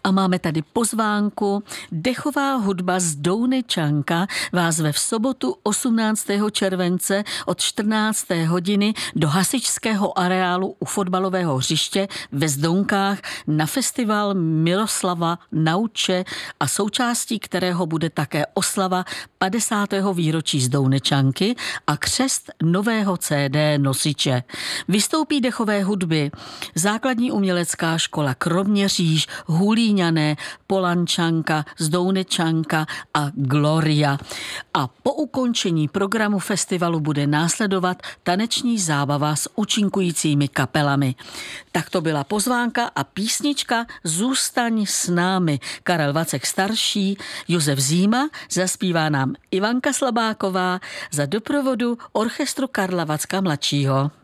A máme tady pozvánku. Dechová hudba z Dounečanka vás ve v sobotu 18. července od 14. hodiny do hasičského areálu u fotbalového hřiště ve Zdounkách na festival Miroslava Nauče a součástí kterého bude také oslava 50. výročí z Dounečanky a křest nového CD nosiče. Vystoupí dechové hudby Základní umělecká škola Kroměříž, Hulíňané, Polančanka, Zdounečanka a Gloria. A po ukončení programu festivalu bude následovat taneční zábava s účinkujícími kapelami. Tak to byla pozvánka a písnička Zůstaň s námi. Karel Vacek starší, Josef Zíma, zaspívá nám Ivanka Slabáková za doprovodu orchestru Karla Vacka mladšího.